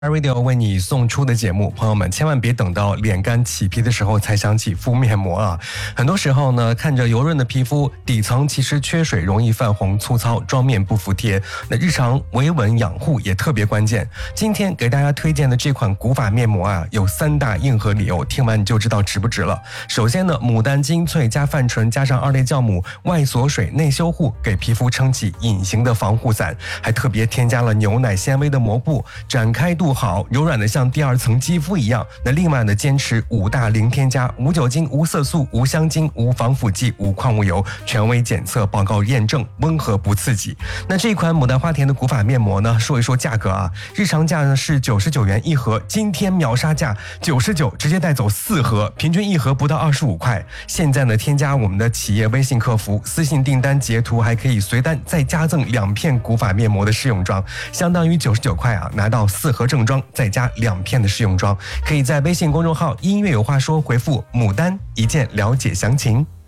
Radio 为你送出的节目，朋友们千万别等到脸干起皮的时候才想起敷面膜啊！很多时候呢，看着油润的皮肤，底层其实缺水，容易泛红、粗糙，妆面不服帖。那日常维稳养护也特别关键。今天给大家推荐的这款古法面膜啊，有3大硬核理由，听完你就知道值不值了。首先呢，牡丹精粹加泛醇加上2类酵母，外锁水内修护，给皮肤撑起隐形的防护伞，还特别添加了牛奶纤维的膜布，展开度好，柔软的像第2层肌肤一样。那另外呢，坚持5大零添加，无酒精、无色素、无香精、无防腐剂、无矿物油，权威检测报告验证，温和不刺激。那这一款牡丹花田的古法面膜呢，说一说价格啊，日常价呢是99元一盒，今天秒杀价99，直接带走4盒，平均一盒不到25块。现在呢，添加我们的企业微信客服，私信订单截图还可以随单再加赠2片古法面膜的试用装，相当于99块啊，拿到4盒正装，再加2片的试用装。可以在微信公众号音乐有话说回复牡丹一键了解详情。